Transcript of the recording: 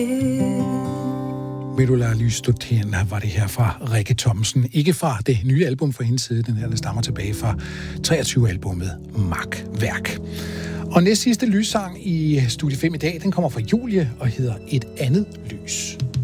Vil du lade lys stå til, var det her fra Rikke Thomsen. Ikke fra det nye album fra hendes side, den her der stammer tilbage fra 23-albummet Makværk. Og næst sidste lyssang i Studie 5 i dag, den kommer fra Julie og hedder Et andet lys.